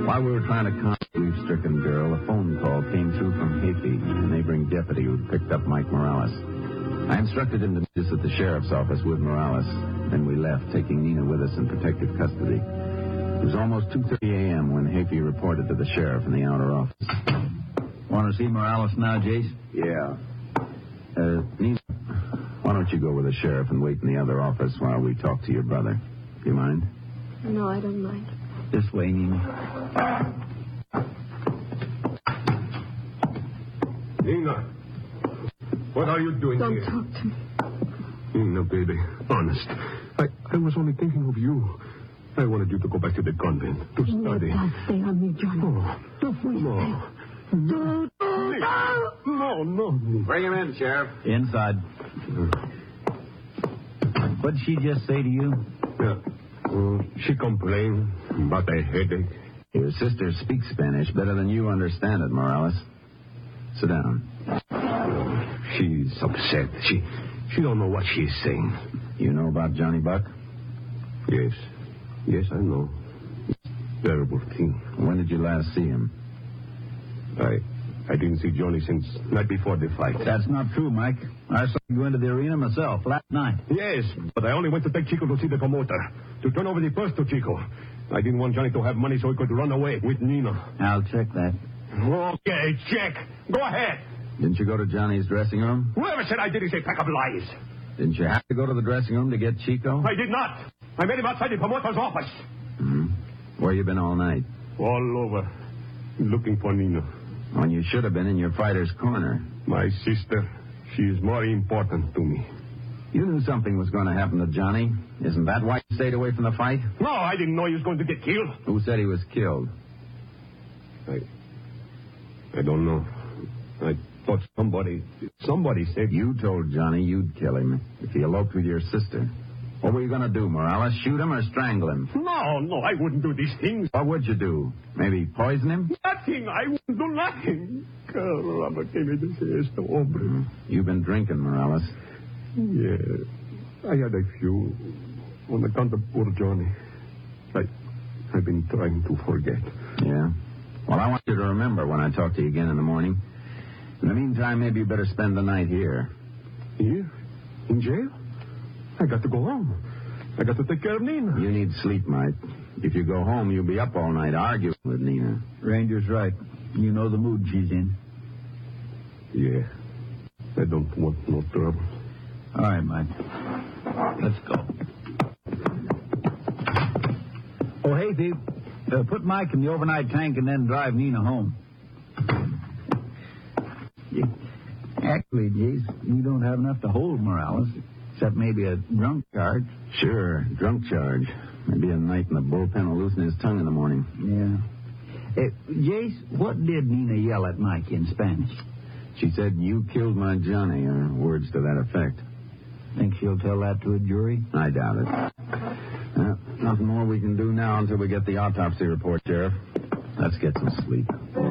While we were trying to calm the grief-stricken girl, a phone call came through from Hafey, a neighboring deputy who picked up Mike Morales. I instructed him to meet us at the sheriff's office with Morales. Then we left, taking Nina with us in protective custody. It was almost 2:30 a.m. when Hafey reported to the sheriff in the outer office. Want to see Morales now, Jace? Yeah. Nina, why don't you go with the sheriff and wait in the other office while we talk to your brother? Do you mind? No, I don't mind. This way, Nina. Nina, what are you doing Don't here? talk to me. Nina, baby, honest. I was only thinking of you. I wanted you to go back to the convent to study. Dad, stay on me, Johnny. Oh, Don't waste no. it. No. Bring him in, Sheriff. Inside. What'd she just say to you? Yeah. She complained about a headache. Your sister speaks Spanish better than you understand it, Morales. Sit down. She's upset. She don't know what she's saying. You know about Johnny Buck? Yes, I know. It's a terrible thing. When did you last see him? I didn't see Johnny since night before the fight. That's not true, Mike. I saw him go into the arena myself last night. Yes, but I only went to take Chico to see the promoter, to turn over the purse to Chico. I didn't want Johnny to have money so he could run away with Nina. I'll check that. Okay, check. Go ahead. Didn't you go to Johnny's dressing room? Whoever said I did is a pack of lies. Didn't you have to go to the dressing room to get Chico? I did not. I met him outside the promoter's office. Mm-hmm. Where you been all night? All over, looking for Nina. When you should have been in your fighter's corner. My sister, she is more important to me. You knew something was going to happen to Johnny. Isn't that why you stayed away from the fight? No, I didn't know he was going to get killed. Who said he was killed? I don't know. I thought somebody said... You told Johnny you'd kill him if he eloped with your sister. What were you going to do, Morales? Shoot him or strangle him? No, I wouldn't do these things. What would you do? Maybe poison him? Nothing. I wouldn't do nothing. Caramba, que me dice esto, hombre. You've been drinking, Morales. Yeah. I had a few on account of poor Johnny. I've been trying to forget. Yeah? Well, I want you to remember when I talk to you again in the morning. In the meantime, maybe you better spend the night here. Here? In jail? I got to go home. I got to take care of Nina. You need sleep, Mike. If you go home, you'll be up all night arguing with Nina. Ranger's right. You know the mood she's in. Yeah. I don't want no trouble. All right, Mike. Let's go. Oh, hey, Steve. Put Mike in the overnight tank and then drive Nina home. Actually, Jace, you don't have enough to hold Morales, except maybe a drunk charge. Sure, drunk charge. Maybe a night in the bullpen will loosen his tongue in the morning. Yeah. Jace, what did Nina yell at Mike in Spanish? She said, "You killed my Johnny," or words to that effect. Think she'll tell that to a jury? I doubt it. Nothing more we can do now until we get the autopsy report, Sheriff. Let's get some sleep.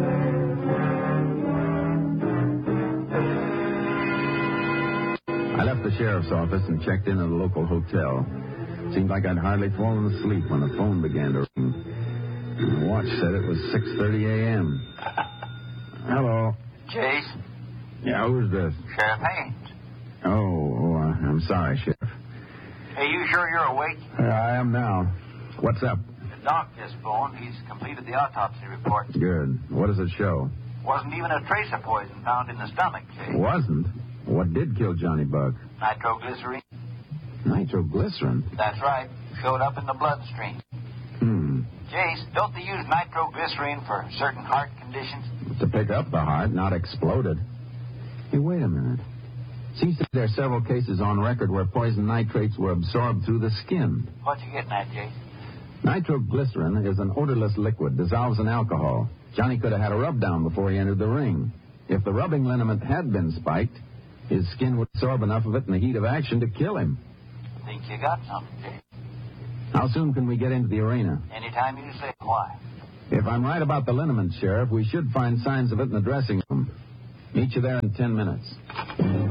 I left the sheriff's office and checked in at a local hotel. Seemed like I'd hardly fallen asleep when the phone began to ring. The watch said it was 6:30 a.m. Hello. Jace? Yeah, who's this? Sheriff Haynes. I'm sorry, Sheriff. Hey, you sure you're awake? I am now. What's up? The doc just phoned. He's completed the autopsy report. Good. What does it show? Wasn't even a trace of poison found in the stomach, Jace. Wasn't? What did kill Johnny Buck? Nitroglycerine. Nitroglycerin? That's right. Showed up in the bloodstream. Jace, don't they use nitroglycerine for certain heart conditions? To pick up the heart, not explode it. Hey, wait a minute. Seems that there are several cases on record where poison nitrates were absorbed through the skin. What you getting at, Jace? Nitroglycerin is an odorless liquid, dissolves in alcohol. Johnny could have had a rub down before he entered the ring. If the rubbing liniment had been spiked, his skin would absorb enough of it in the heat of action to kill him. Think you got something, Jace? How soon can we get into the arena? Anytime you say. Why? If I'm right about the liniment, Sheriff, we should find signs of it in the dressing room. Meet you there in 10 minutes.